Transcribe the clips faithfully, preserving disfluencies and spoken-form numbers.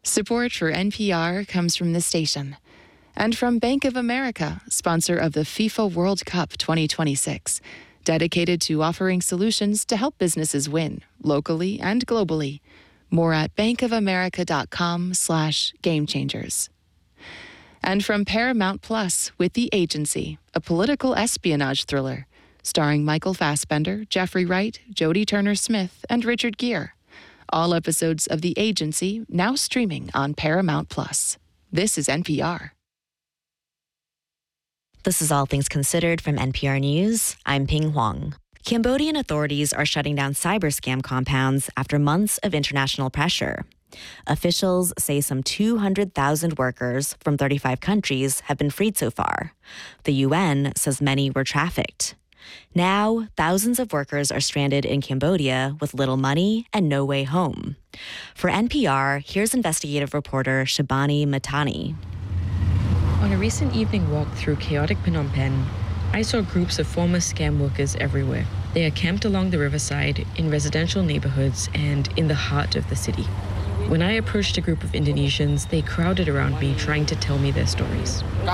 Support for N P R comes from this station and from Bank of America, sponsor of the FIFA World Cup twenty twenty-six, dedicated to offering solutions to help businesses win locally and globally. More at bankofamerica.com slash game changers. And from Paramount Plus with The Agency, a political espionage thriller starring Michael Fassbender, Jeffrey Wright, Jodie Turner-Smith, and Richard Gere. All episodes of The Agency now streaming on Paramount Plus. This is N P R. This is All Things Considered from N P R News. I'm Ping Huang. Cambodian authorities are shutting down cyber scam compounds after months of international pressure. Officials say some two hundred thousand workers from thirty-five countries have been freed so far. The U N says many were trafficked. Now, thousands of workers are stranded in Cambodia with little money and no way home. For N P R, here's investigative reporter Shabani Matani. On a recent evening walk through chaotic Phnom Penh, I saw groups of former scam workers everywhere. They are camped along the riverside, in residential neighborhoods, and in the heart of the city. When I approached a group of Indonesians, they crowded around me, trying to tell me their stories. In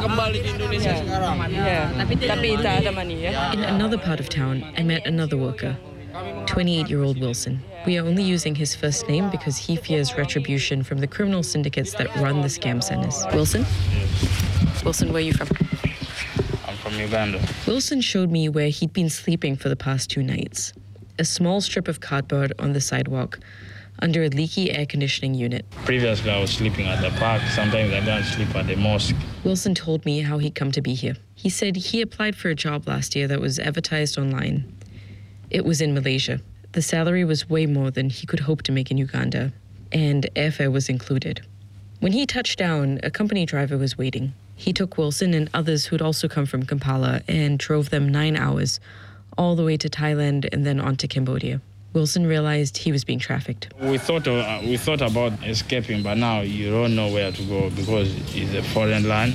another part of town, I met another worker, twenty-eight-year-old Wilson. We are only using his first name because he fears retribution from the criminal syndicates that run the scam centers. Wilson? Wilson, where are you from? I'm from Uganda. Wilson showed me where he'd been sleeping for the past two nights. A small strip of cardboard on the sidewalk, under a leaky air conditioning unit. Previously, I was sleeping at the park. Sometimes I don't sleep at the mosque. Wilson told me how he'd come to be here. He said he applied for a job last year that was advertised online. It was in Malaysia. The salary was way more than he could hope to make in Uganda, and airfare was included. When he touched down, a company driver was waiting. He took Wilson and others who'd also come from Kampala and drove them nine hours, all the way to Thailand and then on to Cambodia. Wilson realized he was being trafficked. We thought of, uh, we thought about escaping, but now you don't know where to go because it's a foreign land.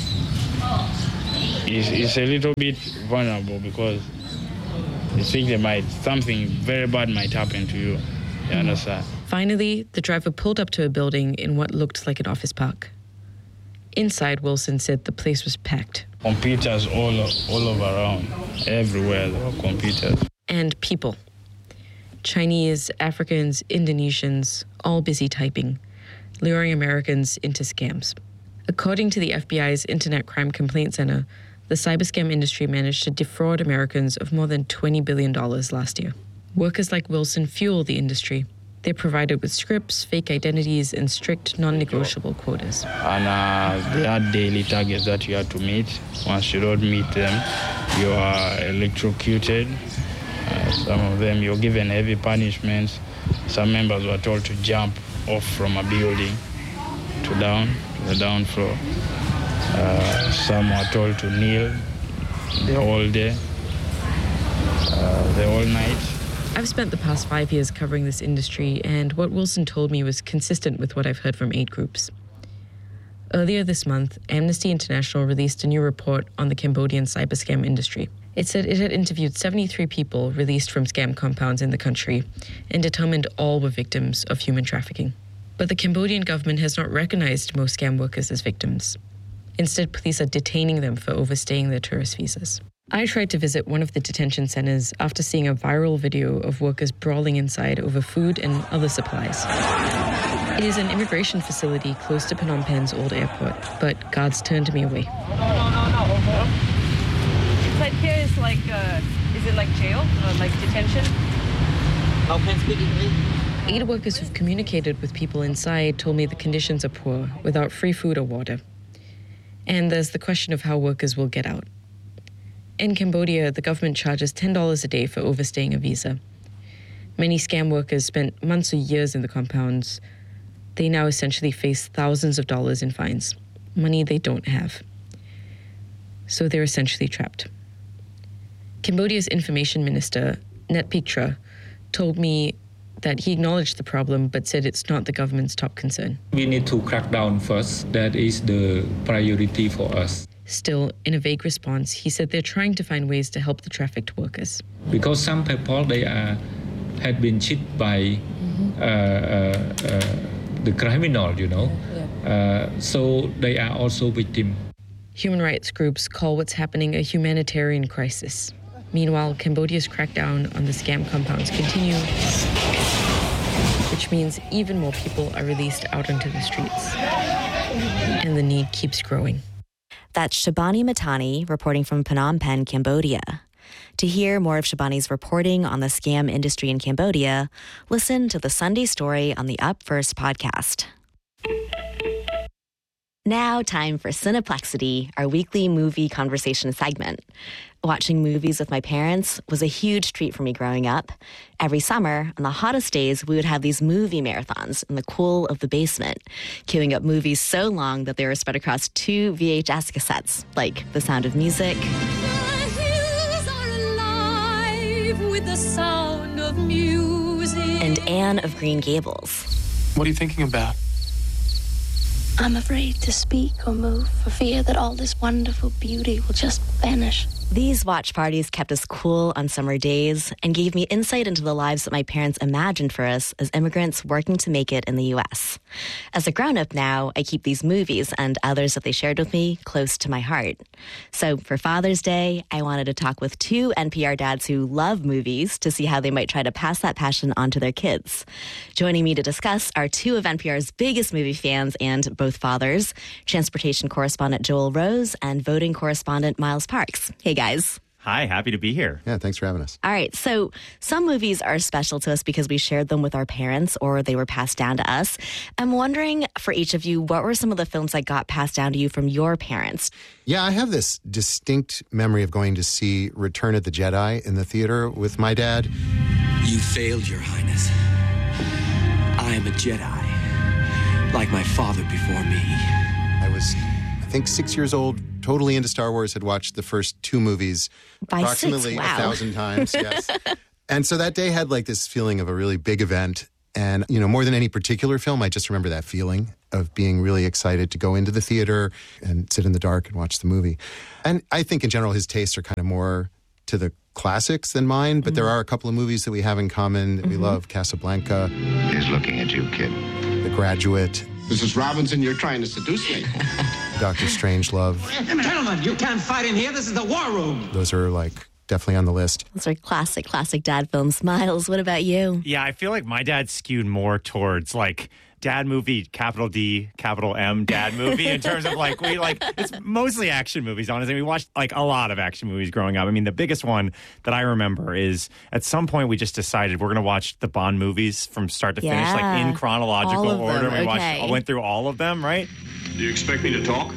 It's, it's a little bit vulnerable because you think they might, something very bad might happen to you. You understand? Finally, the driver pulled up to a building in what looked like an office park. Inside, Wilson said the place was packed. Computers all, all over around, everywhere there were computers. And people. Chinese, Africans, Indonesians, all busy typing, luring Americans into scams. According to the F B I's Internet Crime Complaint Center, the cyber scam industry managed to defraud Americans of more than twenty billion dollars last year. Workers like Wilson fuel the industry. They're provided with scripts, fake identities, and strict non-negotiable quotas. And uh, there are daily targets that you have to meet. Once you don't meet them, you are electrocuted. Uh, some of them, you're given heavy punishments. Some members were told to jump off from a building to down, to the down floor. Uh, some were told to kneel the whole day, uh, the whole night. I've spent the past five years covering this industry, and what Wilson told me was consistent with what I've heard from aid groups. Earlier this month, Amnesty International released a new report on the Cambodian cyber scam industry. It said it had interviewed seventy-three people released from scam compounds in the country and determined all were victims of human trafficking. But the Cambodian government has not recognized most scam workers as victims. Instead, police are detaining them for overstaying their tourist visas. I tried to visit one of the detention centers after seeing a viral video of workers brawling inside over food and other supplies. It is an immigration facility close to Phnom Penh's old airport, but guards turned me away. No, no, no, no. Inside here is like, uh, is it like jail, uh, like detention? How can I speak English? Aid workers who've communicated with people inside told me the conditions are poor, without free food or water. And there's the question of how workers will get out. In Cambodia, the government charges ten dollars a day for overstaying a visa. Many scam workers spent months or years in the compounds. They now essentially face thousands of dollars in fines, money they don't have. So they're essentially trapped. Cambodia's information minister, Netpiktra, told me that he acknowledged the problem but said it's not the government's top concern. We need to crack down first. That is the priority for us. Still, in a vague response, he said they're trying to find ways to help the trafficked workers. Because some people, they are, had been cheated by mm-hmm. uh, uh, uh, the criminal, you know. Uh, so they are also victims. Human rights groups call what's happening a humanitarian crisis. Meanwhile, Cambodia's crackdown on the scam compounds continue, which means even more people are released out onto the streets. And the need keeps growing. That's Shabani Matani reporting from Phnom Penh, Cambodia. To hear more of Shabani's reporting on the scam industry in Cambodia, listen to the Sunday Story on the Up First podcast. Now, time for Cineplexity, our weekly movie conversation segment. Watching movies with my parents was a huge treat for me growing up. Every summer, on the hottest days, we would have these movie marathons in the cool of the basement, queuing up movies so long that they were spread across two V H S cassettes, like The Sound of Music. The hills are alive with the sound of music. And Anne of Green Gables. What are you thinking about? I'm afraid to speak or move for fear that all this wonderful beauty will just vanish. These watch parties kept us cool on summer days and gave me insight into the lives that my parents imagined for us as immigrants working to make it in the U S. As a grown-up now, I keep these movies and others that they shared with me close to my heart. So for Father's Day, I wanted to talk with two N P R dads who love movies to see how they might try to pass that passion on to their kids. Joining me to discuss are two of N P R's biggest movie fans and both fathers, transportation correspondent Joel Rose and voting correspondent Miles Parks. Hey, guys. Hi, happy to be here. Yeah, thanks for having us. All right, so some movies are special to us because we shared them with our parents or they were passed down to us. I'm wondering for each of you, what were some of the films that got passed down to you from your parents? Yeah, I have this distinct memory of going to see Return of the Jedi in the theater with my dad. You failed, Your Highness. I am a Jedi, like my father before me. I was, I think, six years old, totally into Star Wars, had watched the first two movies By approximately six, wow. a thousand times. Yes. And so that day had like this feeling of a really big event. And, you know, more than any particular film, I just remember that feeling of being really excited to go into the theater and sit in the dark and watch the movie. And I think in general, his tastes are kind of more to the classics than mine, but mm-hmm. there are a couple of movies that we have in common that mm-hmm. we love. Casablanca. He's looking at you, kid. The Graduate. Missus Robinson, you're trying to seduce me. Doctor Strangelove. Gentlemen, you can't fight in here. This is the war room. Those are like definitely on the list. Those are classic, classic dad films. Miles, what about you? Yeah, I feel like my dad skewed more towards like dad movie, capital D, capital M, dad movie in terms of like, we like, it's mostly action movies, honestly. We watched like a lot of action movies growing up. I mean, the biggest one that I remember is at some point we just decided we're going to watch the Bond movies from start to yeah, finish, like in chronological order. Them. We okay. watched, went through all of them, right? Do you expect me to talk?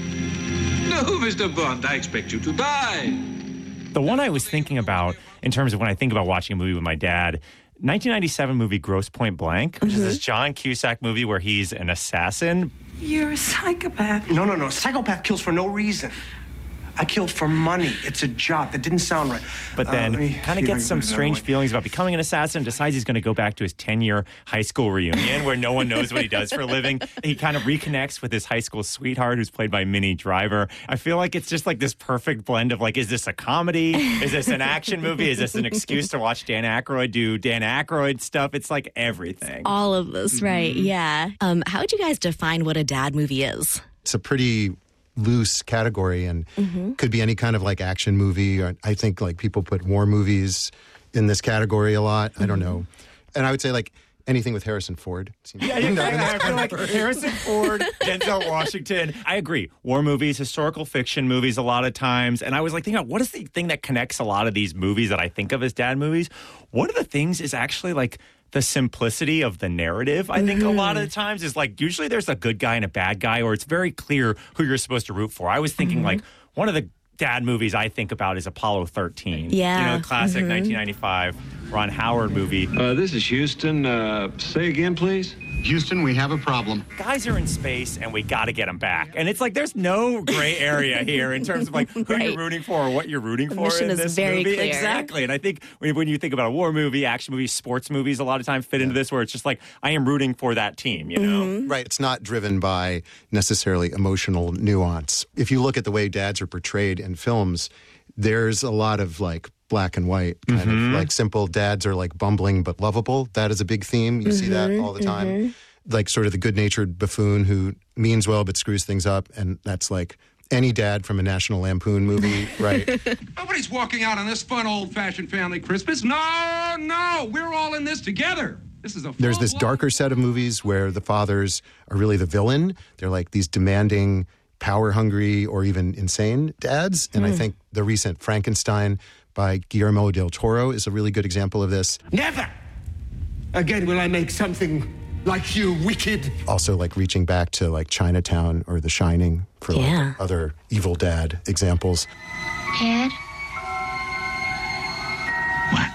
No, Mister Bond, I expect you to die. The one I was thinking about in terms of when I think about watching a movie with my dad, nineteen ninety-seven movie Grosse Pointe Blank, which mm-hmm. is this John Cusack movie where he's an assassin. You're a psychopath. No, no, no. Psychopath kills for no reason. I killed for money. It's a job. That didn't sound right. But then uh, kind of gets some strange feelings about becoming an assassin, decides he's going to go back to his ten-year high school reunion where no one knows what he does for a living. He kind of reconnects with his high school sweetheart who's played by Minnie Driver. I feel like it's just like this perfect blend of like, is this a comedy? Is this an action movie? Is this an excuse to watch Dan Aykroyd do Dan Aykroyd stuff? It's like everything. All of this, right? Mm-hmm. Yeah. Um, how would you guys define what a dad movie is? It's a pretty loose category and mm-hmm. could be any kind of like action movie. Or I think like people put war movies in this category a lot. Mm-hmm. I don't know. And I would say like anything with Harrison Ford. Yeah, yeah, yeah, I feel like Harrison Ford, Denzel Washington. I agree. War movies, historical fiction movies a lot of times. And I was like thinking about what is the thing that connects a lot of these movies that I think of as dad movies? One of the things is actually like the simplicity of the narrative, I think, mm-hmm. a lot of the times is like usually there's a good guy and a bad guy, or it's very clear who you're supposed to root for. I was thinking mm-hmm. like one of the dad movies I think about is Apollo thirteen. Yeah. You know, classic mm-hmm. nineteen ninety-five Ron Howard movie. Uh, this is Houston. Uh, say again, please. Houston, we have a problem. Guys are in space, and we got to get them back. And it's like there's no gray area here in terms of like who right. you're rooting for or what you're rooting the for mission in is this very movie. Clear. Exactly. And I think when, when you think about a war movie, action movies, sports movies, a lot of times fit into this where it's just like I am rooting for that team. You know, mm-hmm. right? It's not driven by necessarily emotional nuance. If you look at the way dads are portrayed in films, there's a lot of like black and white kind mm-hmm. of like simple dads are like bumbling but lovable. That is a big theme. You mm-hmm, see that all the time. Mm-hmm. like sort of the good-natured buffoon who means well but screws things up, and that's like any dad from a National Lampoon movie, right? Nobody's walking out on this fun, old-fashioned family Christmas. No, no, we're all in this together. This is a There's this darker set of movies where the fathers are really the villain. They're like these demanding, power-hungry, or even insane dads. And mm. I think the recent Frankenstein by Guillermo del Toro is a really good example of this. Never again will I make something like you wicked. Also, like reaching back to like Chinatown or The Shining for yeah. like other evil dad examples. Dad? What?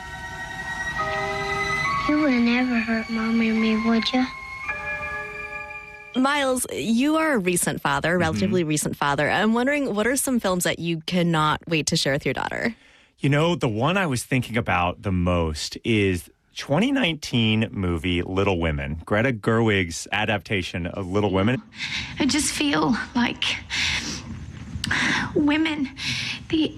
You would never hurt Mom or me, would you? Miles, you are a recent father, relatively mm-hmm. recent father. I'm wondering, what are some films that you cannot wait to share with your daughter? You know, the one I was thinking about the most is twenty nineteen movie Little Women, Greta Gerwig's adaptation of Little Women. I just feel like women, they,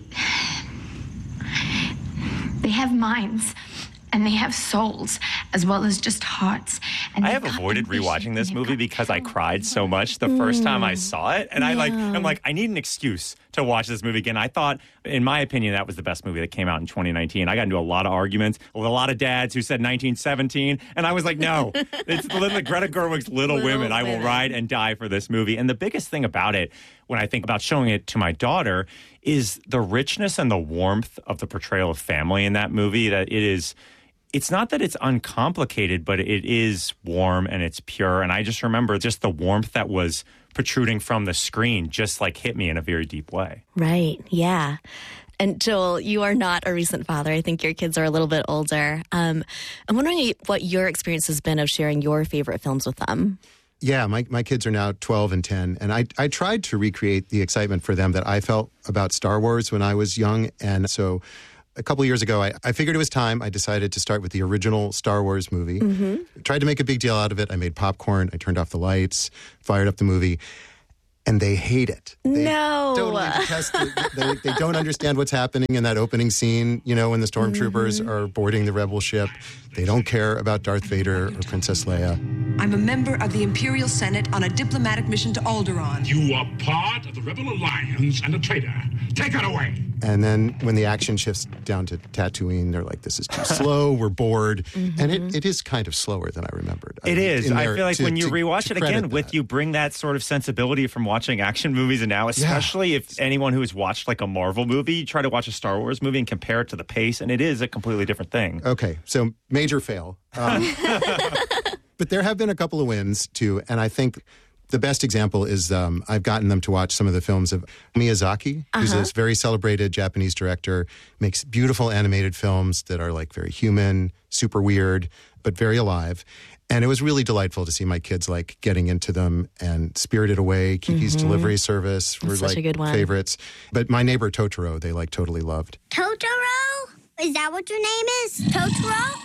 they have minds and they have souls as well as just hearts. And I have avoided rewatching this movie because I cried so much the first time I saw it. And yeah. I like, I'm like, I need an excuse to watch this movie again. I thought, in my opinion, that was the best movie that came out in twenty nineteen. I got into a lot of arguments with a lot of dads who said nineteen seventeen. And I was like, no, it's literally Greta Gerwig's Little, Little Women. Women. I will ride and die for this movie. And the biggest thing about it, when I think about showing it to my daughter, is the richness and the warmth of the portrayal of family in that movie. That it is... It's not that it's uncomplicated, but it is warm and it's pure. And I just remember just the warmth that was protruding from the screen just like hit me in a very deep way. Right. Yeah. And Joel, you are not a recent father. I think your kids are a little bit older. Um, I'm wondering what your experience has been of sharing your favorite films with them. Yeah, my, my kids are now twelve and ten, and I, I tried to recreate the excitement for them that I felt about Star Wars when I was young. And so a couple of years ago, I, I figured it was time. I decided to start with the original Star Wars movie. Mm-hmm. Tried to make a big deal out of it. I made popcorn. I turned off the lights, fired up the movie. And they hate it. They no. totally detest it. They, they don't understand what's happening in that opening scene, you know, when the stormtroopers mm-hmm. are boarding the rebel ship. They don't care about Darth Vader or Princess Leia. I'm a member of the Imperial Senate on a diplomatic mission to Alderaan. You are part of the Rebel Alliance and a traitor. Take that away. And then when the action shifts down to Tatooine, they're like, this is too slow, we're bored. Mm-hmm. And it, it is kind of slower than I remembered. It I mean, is. I feel like to, when you to, rewatch to it again, that. with you bring that sort of sensibility from watching action movies and now, especially yeah. if anyone who has watched like a Marvel movie, you try to watch a Star Wars movie and compare it to the pace, and it is a completely different thing. Okay, so major fail. Um, but there have been a couple of wins, too, and I think the best example is um, I've gotten them to watch some of the films of Miyazaki, uh-huh. who's this very celebrated Japanese director, makes beautiful animated films that are like very human, super weird, but very alive. And it was really delightful to see my kids like getting into them, and Spirited Away, Kiki's mm-hmm. Delivery Service were That's like such a good one. favorites. But My Neighbor Totoro, they like totally loved. Totoro? Is that what your name is? Totoro?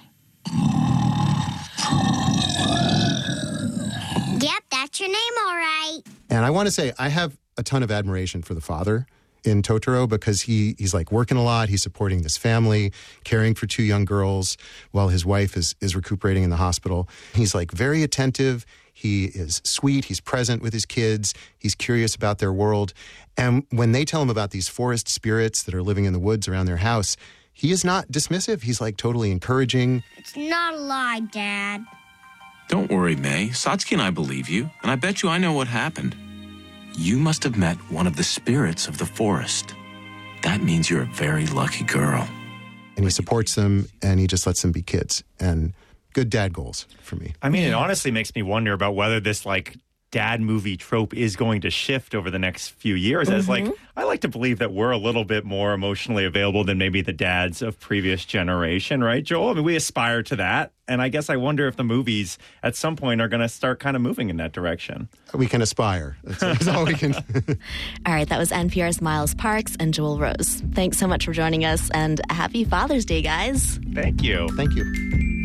Yep, that's your name, all right. And I want to say I have a ton of admiration for the father in Totoro because he he's like working a lot. He's supporting this family, caring for two young girls while his wife is is recuperating in the hospital. He's like very attentive. He is sweet. He's present with his kids. He's curious about their world. And when they tell him about these forest spirits that are living in the woods around their house, he is not dismissive. He's like totally encouraging. It's not a lie, Dad. Don't worry, May. Satsuki and I believe you, and I bet you I know what happened. You must have met one of the spirits of the forest. That means you're a very lucky girl. And he supports them, and he just lets them be kids. And good dad goals for me. I mean, it honestly makes me wonder about whether this, like, dad movie trope is going to shift over the next few years. Mm-hmm. As like, I like to believe that we're a little bit more emotionally available than maybe the dads of previous generation, right, Joel? I mean, we aspire to that. And I guess I wonder if the movies at some point are going to start kind of moving in that direction. We can aspire. That's, that's all we can. All right, that was N P R's Miles Parks and Joel Rose. Thanks so much for joining us, and happy Father's Day, guys. Thank you. Thank you.